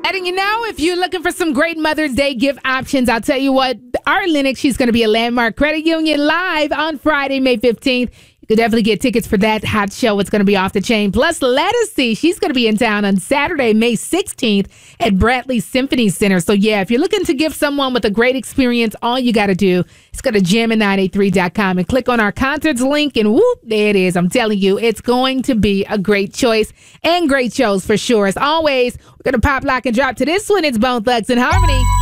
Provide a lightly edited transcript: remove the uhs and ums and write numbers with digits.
Letting you know, if you're looking for some great Mother's Day gift options, I'll tell you what, Art Lennox, she's going to be at Landmark Credit Union live on Friday, May 15th. You could definitely get tickets for that hot show. It's going to be off the chain. Plus, Lettucey, she's going to be in town on Saturday, May 16th at Bradley Symphony Center. So, yeah, if you're looking to give someone with a great experience, all you got to do is go to jammin983.com and click on our concerts link, and whoop, there it is. I'm telling you, it's going to be a great choice and great shows for sure. As always, we're going to pop, lock, and drop to this one. It's Bone Thugs and Harmony.